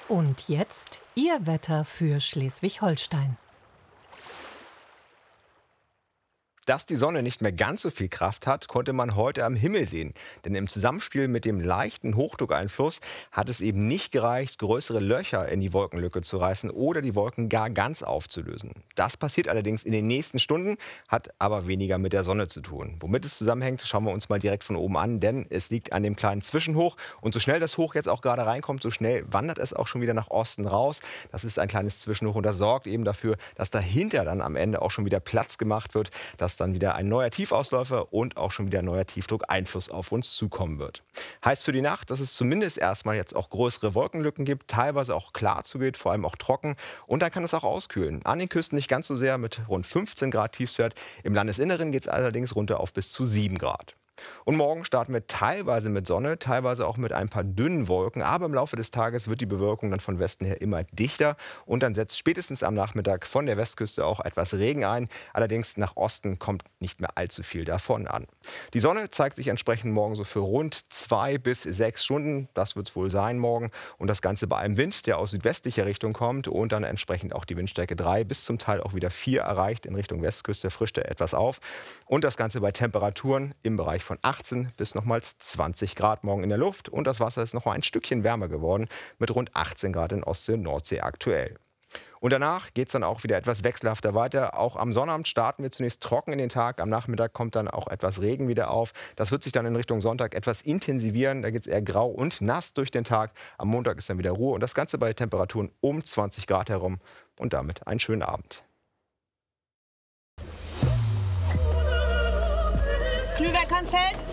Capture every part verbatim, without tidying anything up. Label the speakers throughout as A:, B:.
A: Und jetzt Ihr Wetter für Schleswig-Holstein.
B: Dass die Sonne nicht mehr ganz so viel Kraft hat, konnte man heute am Himmel sehen. Denn im Zusammenspiel mit dem leichten Hochdruckeinfluss hat es eben nicht gereicht, größere Löcher in die Wolkenlücke zu reißen oder die Wolken gar ganz aufzulösen. Das passiert allerdings in den nächsten Stunden, hat aber weniger mit der Sonne zu tun. Womit es zusammenhängt, schauen wir uns mal direkt von oben an, denn es liegt an dem kleinen Zwischenhoch. Und so schnell das Hoch jetzt auch gerade reinkommt, so schnell wandert es auch schon wieder nach Osten raus. Das ist ein kleines Zwischenhoch und das sorgt eben dafür, dass dahinter dann am Ende auch schon wieder Platz gemacht wird, dass dann wieder ein neuer Tiefausläufer und auch schon wieder ein neuer Tiefdruckeinfluss auf uns zukommen wird. Heißt für die Nacht, dass es zumindest erstmal jetzt auch größere Wolkenlücken gibt, teilweise auch klar zugeht, vor allem auch trocken. Und dann kann es auch auskühlen. An den Küsten nicht ganz so sehr mit rund fünfzehn Grad Tiefstwert. Im Landesinneren geht es allerdings runter auf bis zu sieben Grad. Und morgen starten wir teilweise mit Sonne, teilweise auch mit ein paar dünnen Wolken. Aber im Laufe des Tages wird die Bewölkung dann von Westen her immer dichter. Und dann setzt spätestens am Nachmittag von der Westküste auch etwas Regen ein. Allerdings nach Osten kommt nicht mehr allzu viel davon an. Die Sonne zeigt sich entsprechend morgen so für rund zwei bis sechs Stunden. Das wird es wohl sein morgen. Und das Ganze bei einem Wind, der aus südwestlicher Richtung kommt. Und dann entsprechend auch die Windstärke drei bis zum Teil auch wieder vier erreicht. In Richtung Westküste frischt er etwas auf. Und das Ganze bei Temperaturen im Bereich von achtzehn bis nochmals zwanzig Grad morgen in der Luft. Und das Wasser ist noch mal ein Stückchen wärmer geworden mit rund achtzehn Grad in Ostsee und Nordsee aktuell. Und danach geht es dann auch wieder etwas wechselhafter weiter. Auch am Sonnabend starten wir zunächst trocken in den Tag. Am Nachmittag kommt dann auch etwas Regen wieder auf. Das wird sich dann in Richtung Sonntag etwas intensivieren. Da geht es eher grau und nass durch den Tag. Am Montag ist dann wieder Ruhe. Und das Ganze bei Temperaturen um zwanzig Grad herum. Und damit einen schönen Abend.
C: Klüver kommt fest.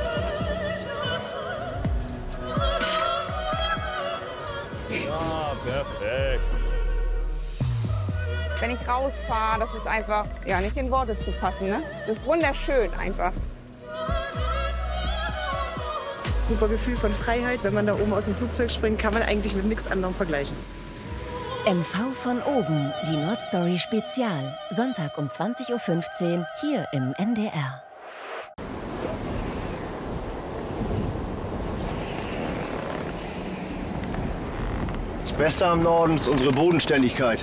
D: Ja, perfekt.
E: Wenn ich rausfahre, das ist einfach ja, nicht in Worte zu fassen. Ne? Es ist wunderschön einfach.
F: Super Gefühl von Freiheit. Wenn man da oben aus dem Flugzeug springt, kann man eigentlich mit nichts anderem vergleichen.
G: M V von oben, die Nordstory Spezial. Sonntag um zwanzig Uhr fünfzehn hier im N D R.
D: Das Beste am Norden ist unsere Bodenständigkeit.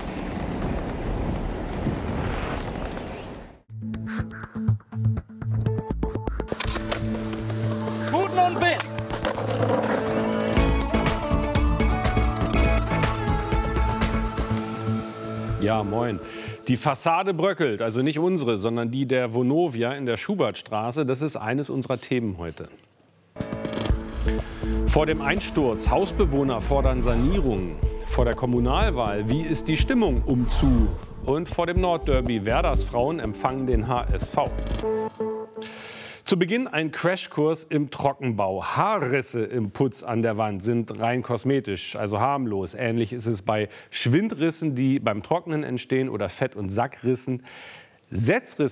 H: Guten und Wind.
I: Ja, moin. Die Fassade bröckelt, also nicht unsere, sondern die der Vonovia in der Schubertstraße. Das ist eines unserer Themen heute. Vor dem Einsturz, Hausbewohner fordern Sanierung. Vor der Kommunalwahl, wie ist die Stimmung umzu? Und vor dem Nordderby, Werders Frauen empfangen den H S V. Zu Beginn ein Crashkurs im Trockenbau. Haarrisse im Putz an der Wand sind rein kosmetisch, also harmlos. Ähnlich ist es bei Schwindrissen, die beim Trocknen entstehen, oder Fett- und Sackrissen. Setzrisse